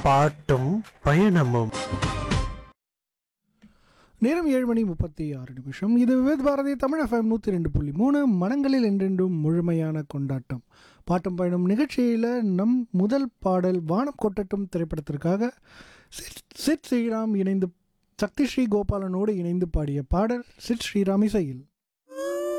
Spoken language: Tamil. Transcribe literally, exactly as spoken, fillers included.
பாட்டும் பயணமும். நேரம் ஏழு மணி முப்பத்தி ஆறு நிமிஷம். இது விவேத் பாரதி தமிழ் எஃப்எம் நூற்றி ரெண்டு புள்ளி மூணு மனங்களில் என்றென்றும் முழுமையான கொண்டாட்டம். பாட்டும் பயணம் நிகழ்ச்சியில் நம் முதல் பாடல் வானம் கொட்டட்டும் திரைப்படத்திற்காக சித் சித் ஸ்ரீராம் இணைந்து சக்தி ஸ்ரீ கோபாலனோடு இணைந்து பாடிய பாடல் சித் ஸ்ரீராம் இசையில்.